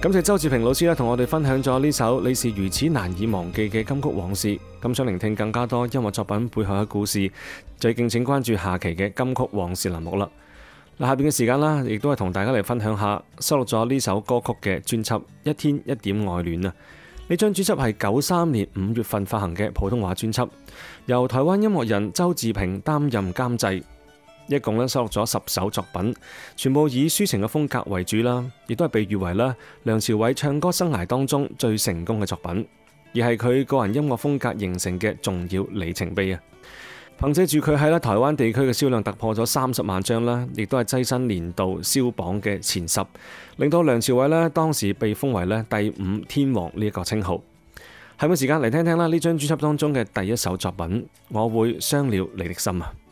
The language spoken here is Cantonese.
感謝周志平老師咧，同我哋分享咗呢首《你是如此難以忘記》嘅金曲往事。咁想聆聽更加多音樂作品背後嘅故事，就敬請關注下期嘅金曲往事欄目啦。嗱，下邊嘅時間啦，亦都係同大家嚟分享下收錄咗呢首歌曲嘅專輯《一天一點愛戀》啊。呢張專輯係93年5月份發行嘅普通話專輯，由台灣音樂人周志平擔任監製。一共咧收錄咗10首作品，全部以抒情嘅風格為主啦，亦都係被譽為啦梁朝偉唱歌生涯當中最成功嘅作品，而係佢個人音樂風格形成嘅重要里程碑啊！憑借住佢喺台灣地區嘅銷量突破咗30萬張啦，亦都係躋身年度銷榜嘅前10，令到梁朝偉咧當時被封為咧第5天王呢一個稱號。係咪時間嚟聽聽啦？呢張專輯當中嘅第一首作品《我會傷了你的心》啊！